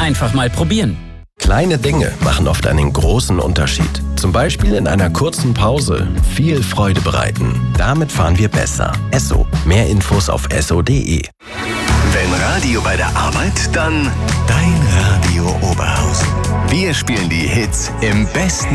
Einfach mal probieren. Kleine Dinge machen oft einen großen Unterschied. Zum Beispiel in einer kurzen Pause viel Freude bereiten. Damit fahren wir besser. Esso. Mehr Infos auf esso.de. Wenn Radio bei der Arbeit, dann dein Radio Oberhausen. Wir spielen die Hits im besten